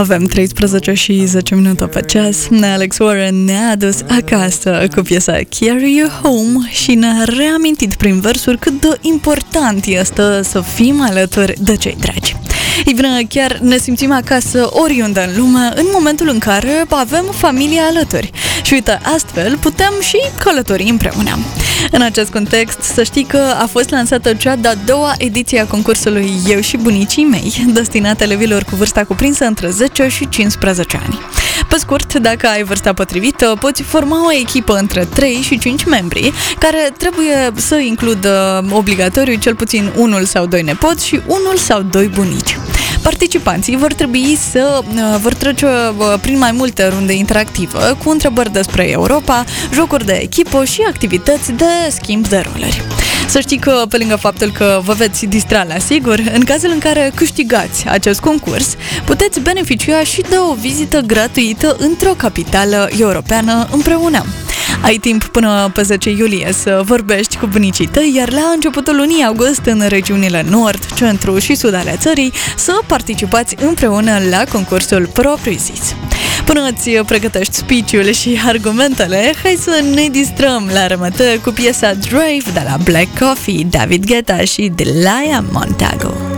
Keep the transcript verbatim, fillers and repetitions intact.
Avem treisprezece și zece minute pe ceas. Alex Warren ne-a adus acasă cu piesa Carry You Home și ne-a reamintit prin versuri cât de important este să fim alături de cei dragi. Ei bine, chiar ne simțim acasă oriunde în lume, în momentul în care avem familia alături. Și uite, astfel putem și călători împreună. În acest context, să știi că a fost lansată cea de-a doua ediție a concursului Eu și bunicii mei, destinat elevilor cu vârsta cuprinsă între zece și cincisprezece ani. Pe scurt, dacă ai vârsta potrivită, poți forma o echipă între trei și cinci membri, care trebuie să includă obligatoriu cel puțin unul sau doi nepoți și unul sau doi bunici. Participanții vor trebui să vor trece prin mai multe runde interactive cu întrebări despre Europa, jocuri de echipă și activități de schimb de roluri. Să știi că, pe lângă faptul că vă veți distra la sigur, în cazul în care câștigați acest concurs, puteți beneficia și de o vizită gratuită într-o capitală europeană împreună. Ai timp până pe zece iulie să vorbești cu bunicii tăi, iar la începutul lunii august, în regiunile nord, centru și sud ale țării, să participați împreună la concursul propriu-zis. Până îți pregătești speech-ul și argumentele, hai să ne distrăm la rămătă cu piesa Drive de la Black Coffee, David Guetta și Delia Montagu.